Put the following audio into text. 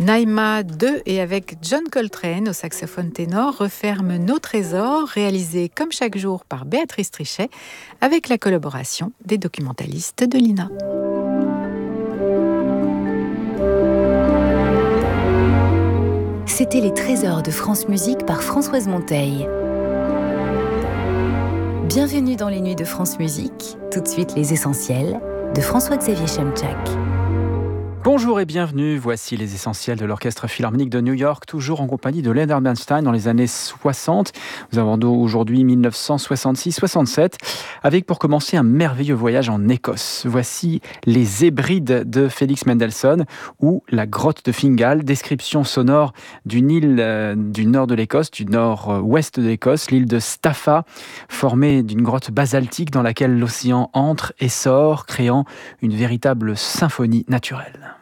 Naïma 2 et avec John Coltrane au saxophone ténor referme Nos Trésors, réalisé comme chaque jour par Béatrice Trichet avec la collaboration des documentalistes de l'INA. C'était les Trésors de France Musique par Françoise Monteil. Bienvenue dans les nuits de France Musique. Tout de suite les essentiels de François-Xavier Chemchak. Bonjour et bienvenue, voici les essentiels de l'Orchestre Philharmonique de New York, toujours en compagnie de Leonard Bernstein dans les années 60. Nous avons aujourd'hui 1966-67, avec pour commencer un merveilleux voyage en Écosse. Voici les Hébrides de Félix Mendelssohn ou la grotte de Fingal, description sonore d'une île du nord de l'Écosse, du nord-ouest de l'Écosse, l'île de Staffa, formée d'une grotte basaltique dans laquelle l'océan entre et sort, créant une véritable symphonie naturelle.